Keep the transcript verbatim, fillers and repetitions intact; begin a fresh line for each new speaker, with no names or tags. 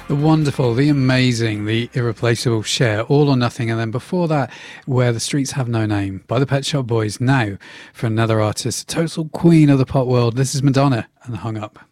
The wonderful, the amazing, the irreplaceable Cher, All or Nothing. And then before that, Where the Streets Have No Name by the Pet Shop Boys. Now for another artist, total queen of the pop world. This is Madonna and Hung Up.